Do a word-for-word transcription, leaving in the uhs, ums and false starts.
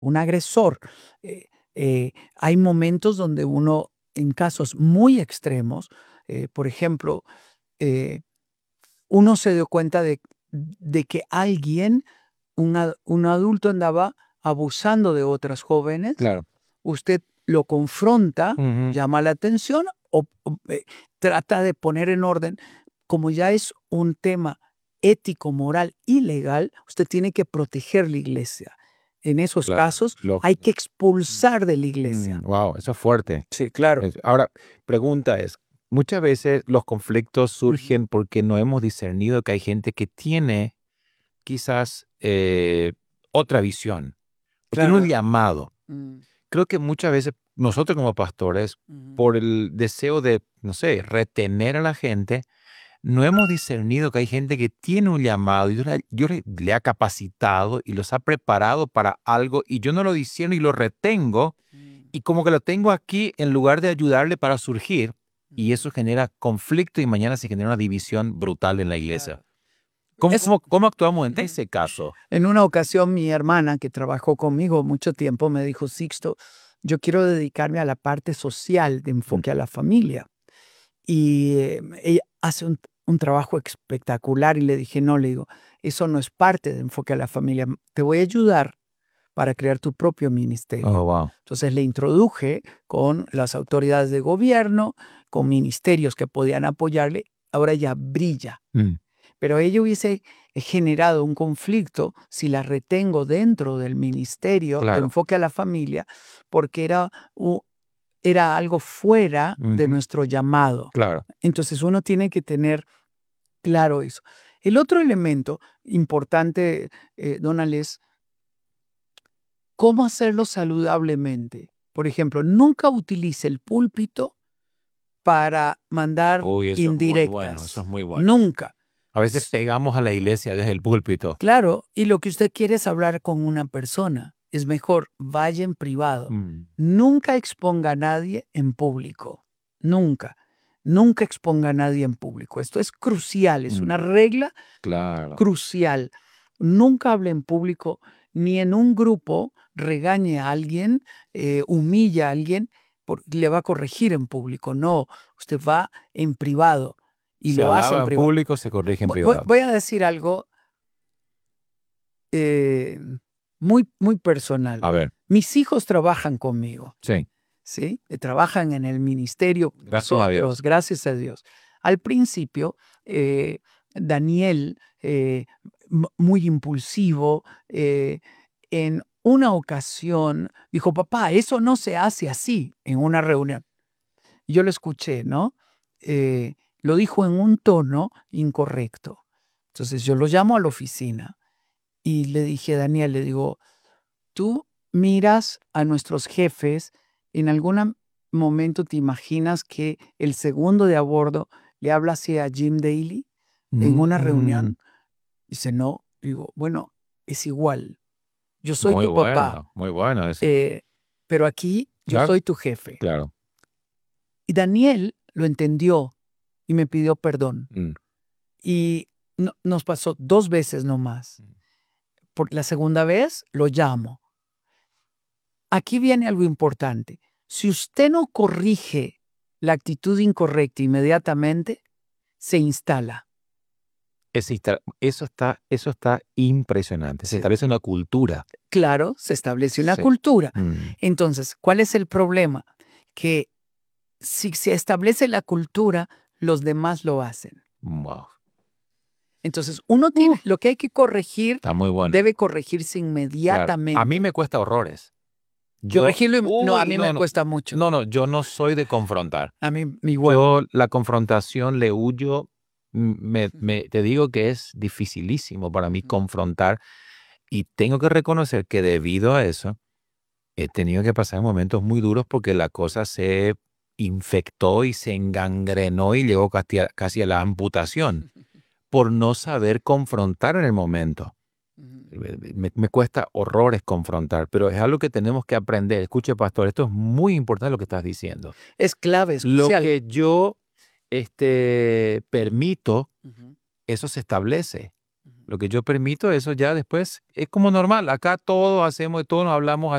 un agresor. Eh, eh, hay momentos donde uno, en casos muy extremos, eh, por ejemplo, eh, uno se dio cuenta de, de que alguien, un, ad- un adulto andaba abusando de otras jóvenes. Claro. Usted lo confronta, Ujú. llama la atención o, o, eh, trata de poner en orden. Como ya es un tema ético, moral y legal, usted tiene que proteger la iglesia. En esos Claro, casos hay lógico. que expulsar de la iglesia. Mm, wow, eso es fuerte. Sí, claro. Es- Ahora, pregunta es, muchas veces los conflictos Ujú. surgen porque no hemos discernido que hay gente que tiene quizás eh, otra visión, o tiene un Claro. llamado. Mm, Creo que muchas veces nosotros como pastores, ujú. por el deseo de, no sé, retener a la gente, no hemos discernido que hay gente que tiene un llamado y Dios, le- Dios le, le ha capacitado y los ha preparado para algo y yo no lo discierno y lo retengo Mm, y como que lo tengo aquí en lugar de ayudarle para surgir y eso genera conflicto y mañana se genera una división brutal en la iglesia. claro. ¿Cómo, Es- cómo, cómo actuamos en Ujú. ese caso? En una ocasión, mi hermana, que trabajó conmigo mucho tiempo, me dijo, Sixto, yo quiero dedicarme a la parte social de Mm, enfoque a la familia. Y eh, ella hace un, un trabajo espectacular y le dije, no, le digo, eso no es parte de enfoque a la familia. Te voy a ayudar para crear tu propio ministerio. Oh, wow. Entonces le introduje con las autoridades de gobierno, con ministerios que podían apoyarle. Ahora ella brilla. Mm, Pero ella hubiese generado un conflicto si la retengo dentro del ministerio de claro. enfoque a la familia, porque era, u- era algo fuera de Ujú, nuestro llamado. claro. Entonces uno tiene que tener claro eso. El otro elemento importante, eh, Donald, es cómo hacerlo saludablemente. Por ejemplo, nunca utilice el púlpito para mandar Uy, eso es muy bueno, eso indirectas. es muy bueno. Nunca. A veces pegamos a la iglesia desde el púlpito. Claro, y lo que usted quiere es hablar con una persona. Es mejor, vaya en privado. Mm, Nunca exponga a nadie en público. Nunca. Nunca exponga a nadie en público. Esto es crucial, es mm, una regla claro. crucial. Nunca hable en público, ni en un grupo regañe a alguien, eh, humilla a alguien, por- le va a corregir en público. No, usted va en privado y Se lo hace alaba en en privado. público, se corrige en Voy, voy- privado. voy a decir algo eh, muy, muy personal. A ver, Mis hijos trabajan conmigo, sí, ¿sí? Eh, Trabajan en el ministerio, gracias a Dios. nosotros, gracias a Dios. Al principio, eh, Daniel, eh, m- muy impulsivo, eh, en una ocasión dijo, papá, eso no se hace así en una reunión. Yo lo escuché, ¿no? Eh, lo dijo en un tono incorrecto. Entonces yo lo llamo a la oficina y le dije a Daniel, le digo, tú miras a nuestros jefes, en algún momento te imaginas que el segundo de a bordo le habla así a Jim Daly en una Mm, reunión. Dice, no. Digo, bueno, es igual. Yo soy muy tu papá, bueno, muy bueno eso. eh, pero aquí yo Claro, soy tu jefe. claro. Y Daniel lo entendió y me pidió perdón. Mm, Y no- nos pasó dos veces nomás. Por la segunda vez lo llamo. Aquí viene algo importante. Si usted no corrige la actitud incorrecta inmediatamente, se instala. ese insta- Eso está, eso está impresionante. Se Se- establece una cultura. claro, se establece una Sí. cultura. Mm, Entonces, ¿cuál es el problema? Que si se establece la cultura, los demás lo hacen. wow. Entonces, uno tiene, Uh, lo que hay que corregir está muy bueno. debe corregirse Claro. inmediatamente. A mí me cuesta horrores. Yo, Corregirlo, im- no, a uy, mí no, me no, cuesta mucho. no, no, yo no soy de confrontar. A mí, igual. Yo la confrontación le huyo. m- Me, me- te digo que es dificilísimo para mí Ujú. confrontar y tengo que reconocer que debido a eso he tenido que pasar momentos muy duros porque la cosa se infectó y se engangrenó y llegó casi a, casi a la amputación por no saber confrontar en el momento. Ujú. Me, me cuesta horrores confrontar, pero es algo que tenemos que aprender. Escuche, pastor, esto es muy importante lo que estás diciendo. Es clave, es Lo crucial. que yo este, permito, Ujú, eso se establece. ujú. Lo que yo permito, eso ya después es como normal. Acá todos hacemos, todos nos hablamos